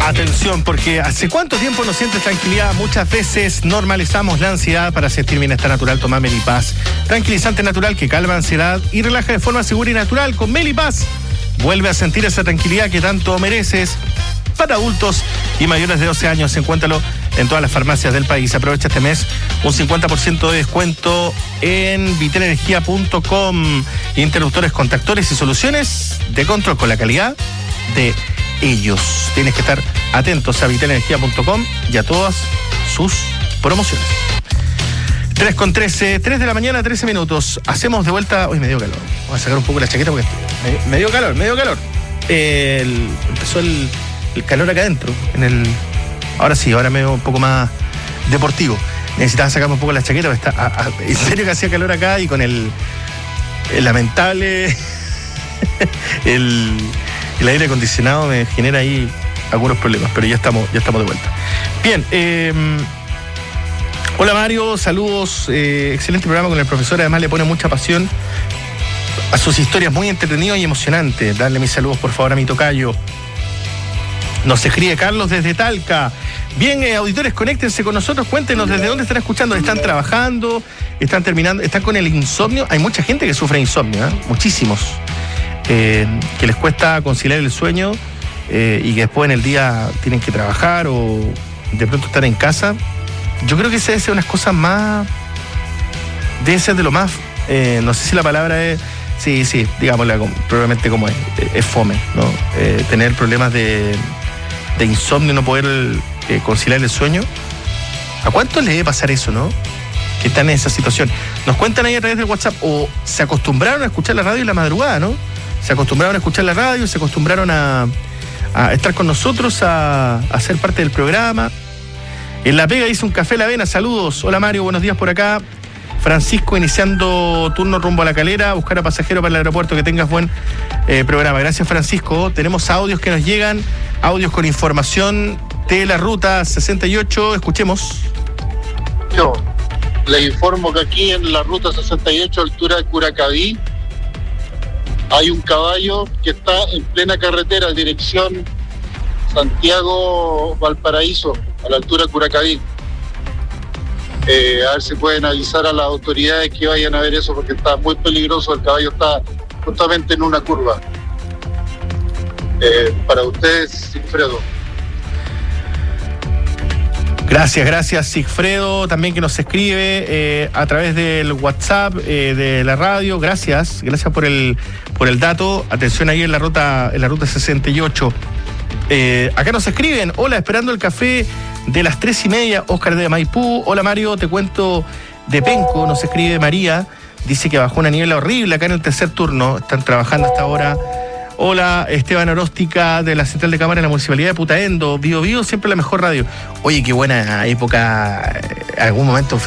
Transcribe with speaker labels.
Speaker 1: Atención, porque ¿hace cuánto tiempo no sientes tranquilidad? Muchas veces normalizamos la ansiedad. Para sentir bienestar natural, toma Melipaz. Tranquilizante natural que calma ansiedad y relaja de forma segura y natural. Con Melipaz vuelve a sentir esa tranquilidad que tanto mereces. Para adultos y mayores de 12 años, encuéntralo en todas las farmacias del país. Aprovecha este mes un 50% de descuento en vitalenergia.com. Interruptores, contactores y soluciones de control con la calidad de ellos. Tienes que estar atentos a vitalenergia.com y a todas sus promociones. 3:13, 3 de la mañana, 13 minutos. Hacemos de vuelta. Uy, me dio calor. Voy a sacar un poco la chaqueta porque me dio calor. Empezó el calor acá adentro. Ahora sí, ahora me veo un poco más deportivo. Necesitaba sacarme un poco la chaqueta porque en serio que hacía calor acá y con el lamentable el aire acondicionado me genera ahí algunos problemas, pero ya estamos de vuelta. Bien, hola Mario, saludos, excelente programa con el profesor, además le pone mucha pasión a sus historias, muy entretenido y emocionante. Darle mis saludos por favor a mi tocayo. Nos escribe Carlos desde Talca. Bien, auditores, conéctense con nosotros, cuéntenos desde dónde están escuchando. ¿Están trabajando? ¿Están terminando? ¿Están con el insomnio? Hay mucha gente que sufre insomnio, muchísimos. Que les cuesta conciliar el sueño y que después en el día tienen que trabajar o de pronto estar en casa. Yo creo que esa debe ser unas cosas más... Debe ser de lo más... no sé si la palabra es... Sí, digámosla probablemente como es fome, ¿no? Tener problemas de insomnio, no poder conciliar el sueño. ¿A cuántos le debe pasar eso, no? Que están en esa situación. Nos cuentan ahí a través del WhatsApp, o se acostumbraron a escuchar la radio en la madrugada, ¿no? Se acostumbraron a escuchar la radio, se acostumbraron a estar con nosotros, a ser parte del programa. En La Pega hizo un café a la avena, saludos. Hola Mario, buenos días por acá. Francisco, iniciando turno rumbo a La Calera, buscar a pasajero para el aeropuerto, que tengas buen programa. Gracias Francisco. Tenemos audios que nos llegan, audios con información de la ruta 68, escuchemos.
Speaker 2: Yo les informo que aquí en la ruta 68, altura de Curacaví, hay un caballo que está en plena carretera, dirección Santiago-Valparaíso, a la altura de Curacaví. A ver si pueden avisar a las autoridades que vayan a ver eso, porque está muy peligroso. El caballo está justamente en una curva. Para ustedes, Sigfredo.
Speaker 1: Gracias Sigfredo, también que nos escribe a través del WhatsApp de la radio. Gracias por el dato. Atención ahí en la ruta 68. Acá nos escriben, hola, esperando el café de las 3:30, Óscar de Maipú. Hola Mario, te cuento de Penco, nos escribe María, dice que bajó una niebla horrible acá en el tercer turno, están trabajando hasta ahora. Hola, Esteban Oróstica de la Central de Cámara en la Municipalidad de Putaendo. Bio, siempre la mejor radio. Oye, qué buena época, algún momento